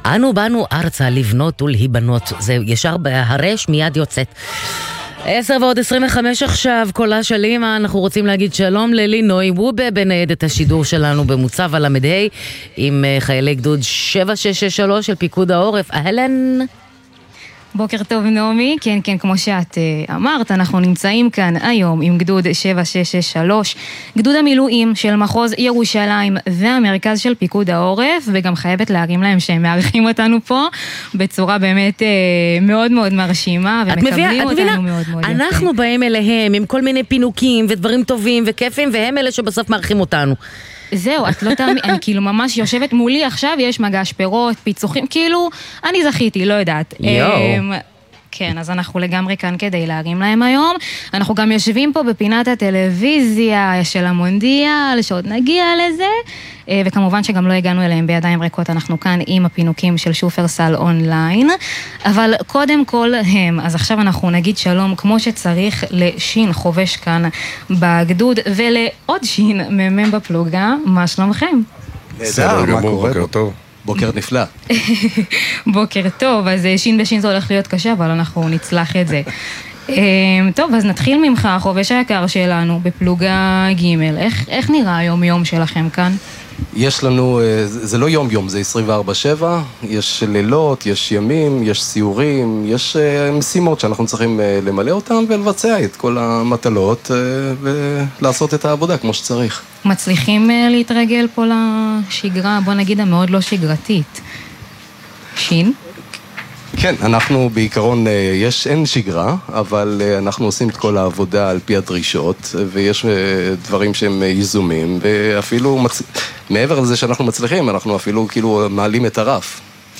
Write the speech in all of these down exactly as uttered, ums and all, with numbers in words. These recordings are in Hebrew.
אנו באנו ארצה לבנות ולהיבנות. זה ישר בהרש מיד יוצאת. עשר ועוד עשרים וחמש עכשיו, קולה של אמא. אנחנו רוצים להגיד שלום ללינוי וובה בניידת השידור שלנו במוצב על המדהי עם חיילי גדוד שבע שש שש שלוש של פיקוד העורף. אהלן. בוקר טוב נעמי, כן כן כמו שאת אמרת, אנחנו נמצאים כאן היום עם גדוד שבע שש שש שלוש, גדוד המילואים של מחוז ירושלים והמרכז של פיקוד העורף, וגם חייבת להרים להם שהם מארחים אותנו פה בצורה באמת מאוד מאוד מרשימה, ומקבלים אותנו מאוד מאוד יפה. אנחנו באים אליהם עם כל מיני פינוקים ודברים טובים וכיפים, והם אלה שבסוף מארחים אותנו. זהו, את לא תאמין, אני כאילו ממש יושבת מולי עכשיו, יש מגש פירות, פיצוחים, כאילו, אני זכיתי, לא יודעת. יואו. כן, אז אנחנו לגמרי כאן כדי להרים להם היום. אנחנו גם יושבים פה בפינת הטלוויזיה של המונדיאל, שעוד נגיע לזה, וכמובן שגם לא הגענו אליהם בידיים ריקות, אנחנו כאן עם הפינוקים של שופרסל אונליין, אבל קודם כל הם, אז עכשיו אנחנו נגיד שלום כמו שצריך לשין חובש כאן בגדוד, ולעוד שין ממם בפלוגה, מה שלומכם? בסדר גמור, בוקר טוב. בוקר נפלא. בוקר טוב, אז שין בשין זה הולך להיות קשה, אבל אנחנו נצלח את זה. טוב, אז נתחיל ממך, חובש היקר שלנו, בפלוגה ג', איך, איך נראה היום יום שלכם כאן? יש לנו, זה לא יום יום, זה עשרים וארבע שבע, יש לילות, יש ימים, יש סיורים, יש משימות שאנחנו צריכים למלא אותם ולבצע את כל המטלות ולעשות את העבודה כמו שצריך. מצליחים להתרגל פה לשגרה, בוא נגיד המאוד לא שגרתית. שין? כן, אנחנו בעיקרון, יש, אין שגרה, אבל אנחנו עושים את כל העבודה על פי הדרישות, ויש דברים שהם ייזומים, ואפילו מצ... מעבר לזה שאנחנו מצליחים, אנחנו אפילו כאילו מעלים את הרף.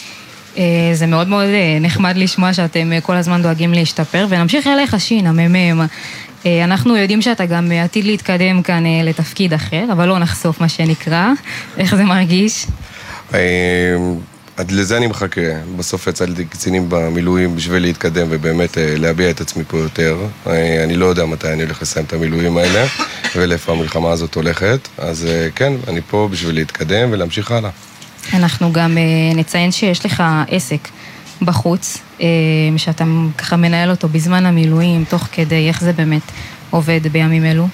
זה מאוד מאוד נחמד לשמוע שאתם כל הזמן דואגים להשתפר, ונמשיך אליך שין, הממם. אנחנו יודעים שאתה גם עתיד להתקדם כאן לתפקיד אחר, אבל לא נחשוף מה שנקרא. איך זה מרגיש? עד לזה אני מחכה, בסוף יצאתי קצינים במילואים בשביל להתקדם ובאמת להביע את עצמי פה יותר. אני לא יודע מתי אני הולך לסיים את המילואים האלה ולאיפה המלחמה הזאת הולכת, אז כן, אני פה בשביל להתקדם ולהמשיך הלאה. אנחנו גם נציין שיש לך עסק בחוץ, שאתה ככה מנהל אותו בזמן המילואים, תוך כדי, איך זה באמת עובד בימים אלו?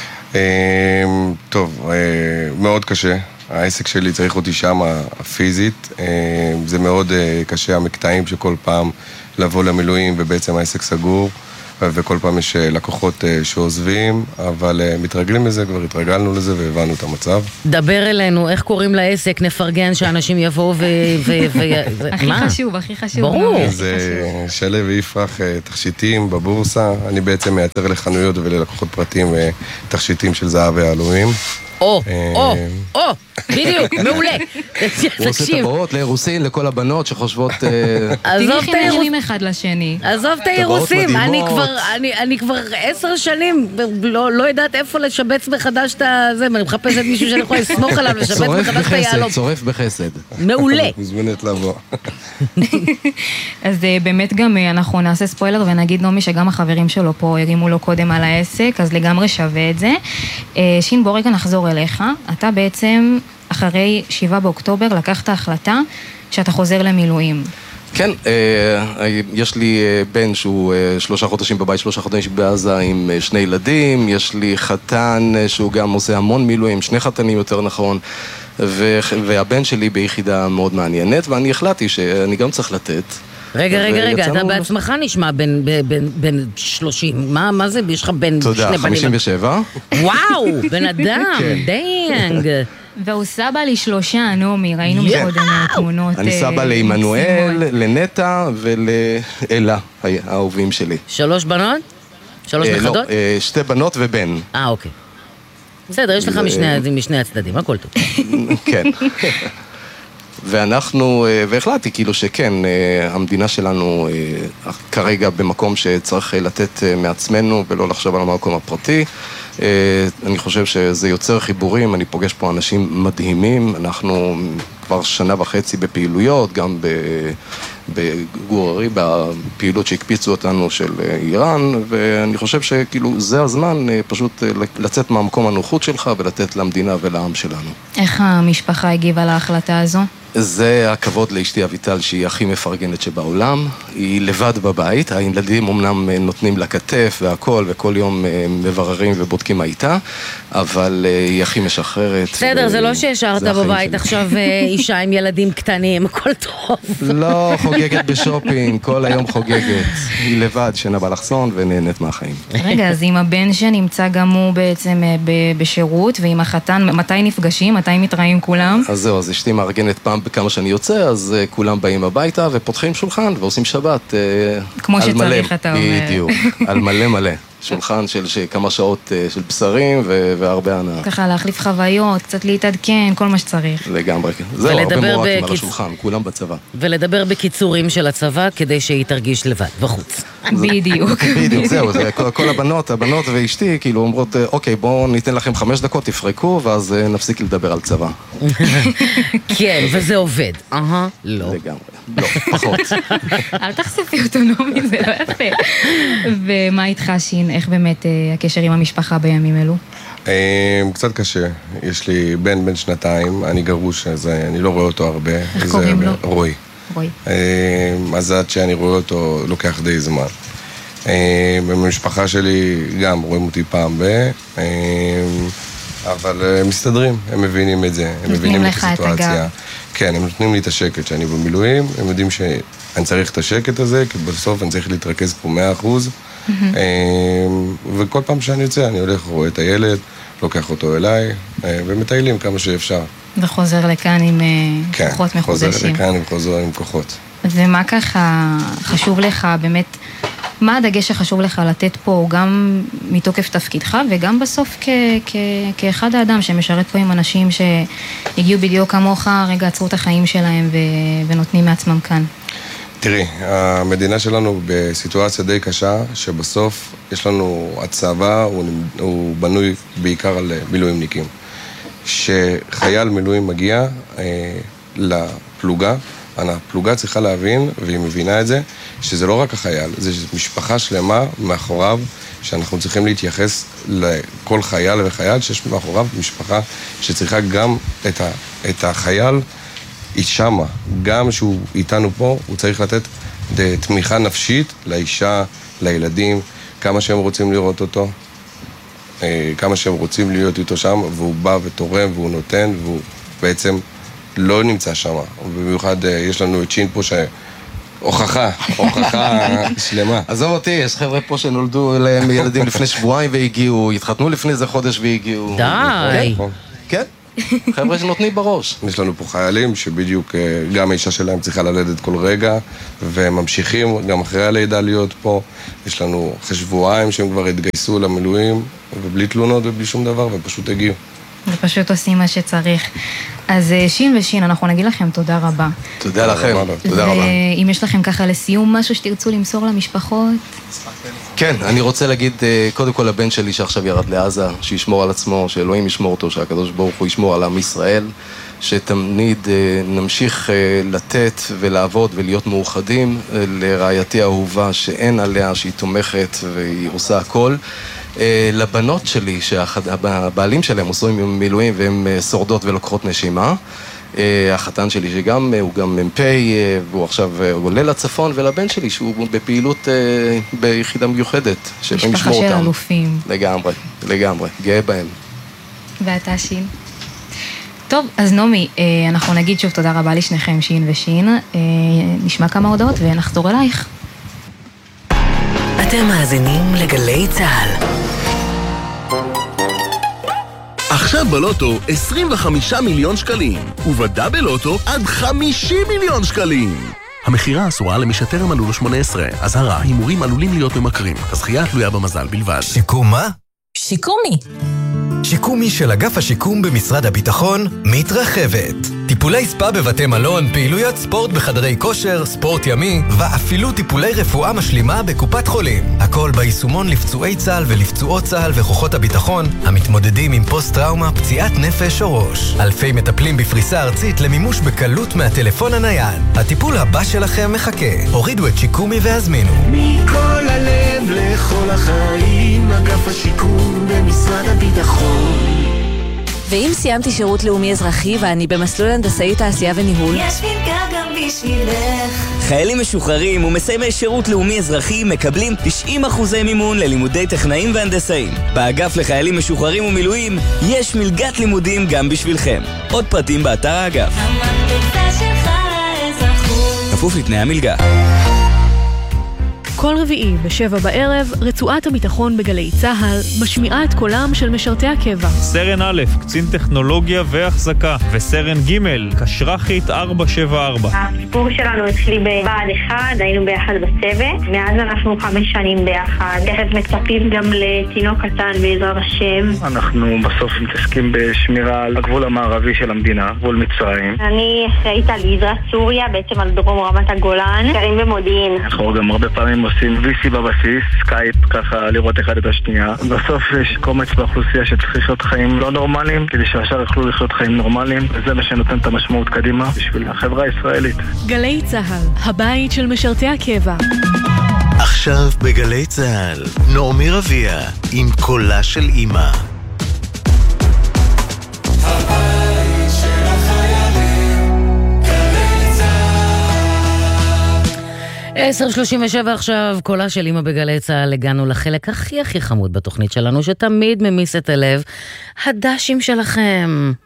טוב, מאוד קשה. העסק שלי צריך אותי שם פיזית, זה מאוד קשה, המקטעים שכל פעם לבוא למילואים ובעצם העסק סגור, וכל פעם יש לקוחות שעוזבים, אבל מתרגלים לזה, כבר התרגלנו לזה והבנו את המצב. דבר אלינו, איך קוראים לעסק, נפרגן שאנשים יבואו ו... הכי חשוב, הכי חשוב. ברור. זה שלב ויפרח תכשיטים בבורסה, אני בעצם מייצר לחנויות וללקוחות פרטיים תכשיטים של זהב והלומים. או, או, או, בדיוק, מעולה. הוא עושה טבעות לאירוסין, לכל הבנות שחושבות... תראי איך הם נראים אחד לשני. עזוב את האירוסים, אני כבר עשר שנים לא יודעת איפה לשבץ מחדש את זה, אני מחפשת מישהו שאני יכולה לסמוך עליו, לשבץ מחדש את היעלום. צורף בחסד. מעולה. מזמנת לבוא. אז באמת גם אנחנו נעשה ספוילר ונגיד נעמי שגם החברים שלו פה הרימו לו קודם על העסק, אז לגמרי שווה את זה. שין, בוא רגע נחזור אליך, אתה בעצם אחרי שבעה באוקטובר לקחת החלטה שאתה חוזר למילואים. כן, יש לי בן שהוא שלושה חודשים בבית, שלושה חודשים בעזה עם שני ילדים, יש לי חתן שהוא גם עושה המון מילואים, שני חתנים יותר נכון, והבן שלי ביחידה מאוד מעניינת, ואני החלטתי שאני גם צריך לתת. רגע, רגע, רגע, אתה בעצמך נשמע בן שלושים, מה זה? יש לך בן שני בנים? תודה, חמישים ושבע. וואו, בן אדם, דיינג. והוא סבא לשלושה, נעמי, ראינו מקודם תמונות. אני סבא לאימנואל, לנטה ולאלה, האהובים שלי. שלוש בנות? שלוש נכדות? לא, שתי בנות ובן. אה, אוקיי. בסדר, יש לך משני הצדדים, הכל טוב. כן. ואנחנו, והחלטתי כאילו שכן, המדינה שלנו כרגע במקום שצריך לתת מעצמנו ולא לחשוב על המקום הפרטי. אני חושב שזה יוצר חיבורים, אני פוגש פה אנשים מדהימים, אנחנו כבר שנה וחצי בפעילויות, גם בגוררי, בפעילות שהקפיצו אותנו של איראן, ואני חושב שכאילו זה הזמן פשוט לצאת מהמקום הנוחות שלך ולתת למדינה ולעם שלנו. איך המשפחה הגיבה להחלטה הזו? זה הכבוד לאשתי אביטל, שהיא הכי מפרגנת שבעולם. היא לבד בבית, הילדים אמנם נותנים לה כתף והכל, וכל יום מבררים ובודקים מה איתה, אבל היא הכי משחררת. בסדר, זה לא שהשארת בבית עכשיו אישה עם ילדים קטנים, הכל טוב. לא, חוגגת בשופינג, כל היום חוגגת. היא לבד, שינה באלכסון ונהנית מהחיים. רגע, אז עם הבן שנמצא גם הוא בעצם בשירות, ועם החתן, מתי נפגשים? מתי מתראים כולם? אז זהו, אז אשתי מארגנת פעם בכמה שאני יוצא, אז כולם באים הביתה ופותחים שולחן ועושים שבת כמו שצריך, אתה אומר. בדיוק, על מלא מלא. שולחן של כמה שעות של בשרים והרבה הנאה. ככה להחליף חוויות, קצת להתעדכן, כל מה שצריך. לגמרי, זהו, הרבה מורקים על השולחן, כולם בצבא. ולדבר בקיצורים של הצבא כדי שהיא תרגיש לבד, בחוץ. בדיוק. בדיוק, זהו, כל הבנות, הבנות ואשתי כאילו אומרות, אוקיי, בואו ניתן לכם חמש דקות, תפרקו, ואז נפסיק לדבר על צבא. כן, וזה עובד. אהה, לא. לגמרי, לא, פחות. אל תחשפי אוטונומי, זה לא יפה. ומה איתך, שין? איך באמת הקשר עם המשפחה בימים אלו? קצת קשה. יש לי בן בן שנתיים, אני גרוש, אז אני לא רואה אותו הרבה. איך קוראים לו? רוי. רוי. אז עד שאני רואה אותו לוקח די זמן. במשפחה שלי גם רואים אותי פעם ב... אבל הם מסתדרים, הם מבינים את זה. הם מבינים לך את הגב. כן, הם נותנים לי את השקט שאני במילואים, הם יודעים שאני צריך את השקט הזה, כי בסוף אני צריך להתרכז פה מאה אחוז. וכל פעם שאני יוצא, אני הולך, רואה את הילד, לוקח אותו אליי, ומטיילים כמה שאפשר. וחוזר לכאן עם כוחות מחודשים. כן, חוזר לכאן וחוזר עם כוחות. ומה ככה חשוב לך, באמת, מה הדגש שחשוב לך לתת פה, גם מתוקף תפקידך, וגם בסוף כ- כ- כאחד האדם שמשרת פה עם אנשים שהגיעו בדיוק כמוך, רגע עצרו את החיים שלהם ו- ונותנים מעצמם כאן? תראי, המדינה שלנו בסיטואציה די קשה, שבסוף יש לנו הצבא, הוא, הוא בנוי בעיקר על מילואימניקים. שחייל מילואים מגיע אה, לפלוגה, הפלוגה צריכה להבין, והיא מבינה את זה, שזה לא רק החייל, זה משפחה שלמה מאחוריו, שאנחנו צריכים להתייחס לכל חייל וחייל, שיש מאחוריו משפחה שצריכה גם את, ה, את החייל, היא שמה, גם שהוא איתנו פה, הוא צריך לתת תמיכה נפשית לאישה, לילדים, כמה שהם רוצים לראות אותו, כמה שהם רוצים להיות איתו שם, והוא בא ותורם והוא נותן, והוא בעצם לא נמצא שם. ובמיוחד יש לנו את שין פה שהוכחה, הוכחה שלמה. עזוב אותי, יש חבר'ה פה שנולדו להם ילדים לפני שבועיים והגיעו, התחתנו לפני איזה חודש והגיעו. די. כן. חבר'ה שנותנים בראש. יש לנו פה חיילים שבדיוק גם האישה שלהם צריכה ללדת כל רגע, והם ממשיכים גם אחרי הלידה להיות פה. יש לנו אחרי שבועיים שהם כבר התגייסו למילואים, ובלי תלונות ובלי שום דבר, ופשוט הגיעו. ופשוט עושים מה שצריך. אז שין ושין, אנחנו נגיד לכם תודה רבה. תודה לכם, תודה רבה. ואם יש לכם ככה לסיום משהו שתרצו למסור למשפחות? כן, אני רוצה להגיד קודם כל לבן שלי שעכשיו ירד לעזה, שישמור על עצמו, שאלוהים ישמור אותו, שהקדוש ברוך הוא ישמור על עם ישראל, שתמיד נמשיך לתת ולעבוד ולהיות מאוחדים, לרעייתי האהובה שאין עליה, שהיא תומכת והיא עושה הכל. לבנות שלי, שהבעלים שלהם עושים מילואים והן שורדות ולוקחות נשימה. החתן שלי שגם, הוא גם מ"פ, והוא עכשיו עולה לצפון, ולבן שלי שהוא בפעילות ביחידה מיוחדת, שהם ישמור אותם. משפחה של אלופים. לגמרי, לגמרי, גאה בהם. ואתה שין? טוב, אז נעמי, אנחנו נגיד שוב תודה רבה לשניכם, שין ושין. נשמע כמה הודעות ונחזור אלייך. אתם מאזינים לגלי צהל. עכשיו בלוטו עשרים וחמישה מיליון שקלים, ובדאבל לוטו עד חמישים מיליון שקלים. המחירה אסורה למי שטרם מלאו לו שמונה עשרה. אזהרה, הימורים עלולים להיות ממכרים. הזכייה תלויה במזל בלבד. שיקום מה? שיקומי. שיקומי של אגף השיקום במשרד הביטחון מתרחבת. טיפולי ספה בבתי מלון, פעילויות ספורט בחדרי כושר, ספורט ימי, ואפילו טיפולי רפואה משלימה בקופת חולים. הכל ביישומון לפצועי צה"ל ולפצועות צה"ל וכוחות הביטחון, המתמודדים עם פוסט-טראומה, פציעת נפש או ראש. אלפי מטפלים בפריסה ארצית למימוש בקלות מהטלפון הנייד. הטיפול הבא שלכם מחכה. הורידו את שיקומי והזמינו. מכל הלב לכל החיים, אגף השיקום במשרד הביטחון. ואם סיימתי שירות לאומי אזרחי ואני במסלול הנדסאי תעשייה וניהול, יש מלגה גם בשבילך. חיילים משוחררים ומסיימי שירות לאומי אזרחי מקבלים תשעים אחוזי מימון ללימודי טכנאים והנדסאים. באגף לחיילים משוחררים ומילואים יש מלגת לימודים גם בשבילכם. עוד פרטים באתר האגף. המלגה שלך לאזרחות. כפוף לתנאי המלגה. כל רביעי בשבע בערב, רצועת הביטחון בגלי צהל משמיעה את קולם של משרתי הקבע. סרן א', קצין טכנולוגיה והחזקה, וסרן ג', קשרחית ארבע שבע ארבע. הסיפור שלנו התחיל בבעד אחד, היינו ביחד בצוות, מאז אנחנו חמש שנים ביחד. תכף מצפים גם לתינוק קטן בעזרת השם. אנחנו בסוף מתעסקים בשמירה על הגבול המערבי של המדינה, גבול מצרים. אני אחראית על גזרת סוריה, בעצם על דרום רמת הגולן, גרים במודיעין. אנחנו גם הרבה פעמים עושים וי סי בבסיס, סקייפ, ככה לראות אחד את השנייה. בסוף יש קומץ באוכלוסייה שצריך לחיות חיים לא נורמליים, כדי שהשאר יוכלו לחיות חיים נורמליים, וזה מה שנותן את המשמעות קדימה בשביל החברה הישראלית. גלי צהל, הבית של משרתי הקבע. עכשיו בגלי צהל, נעמי רביע, עם קולה של אמא. עשר שלושים ושבע עכשיו, קולה של אמא בגלי צהל. הגענו לחלק הכי הכי חמוד בתוכנית שלנו, שתמיד ממיס את הלב, הדשים שלכם.